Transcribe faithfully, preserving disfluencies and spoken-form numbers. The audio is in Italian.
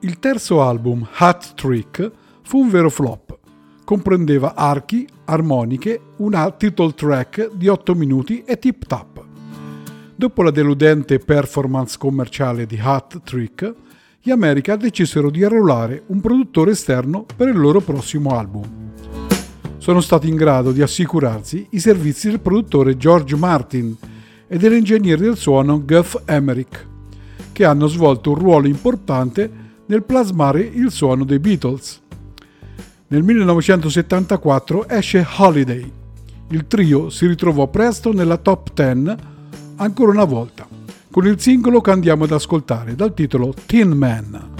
Il terzo album, Hat Trick, fu un vero flop. Comprendeva archi, armoniche, una title track di otto minuti e tip tap. Dopo la deludente performance commerciale di Hat Trick, gli America decisero di arruolare un produttore esterno per il loro prossimo album. Sono stati in grado di assicurarsi i servizi del produttore George Martin e dell'ingegnere del suono Geoff Emerick, che hanno svolto un ruolo importante nel plasmare il suono dei Beatles. Nel millenovecentosettantaquattro esce Holiday. Il trio si ritrovò presto nella top dieci, ancora una volta, con il singolo che andiamo ad ascoltare dal titolo Tin Man.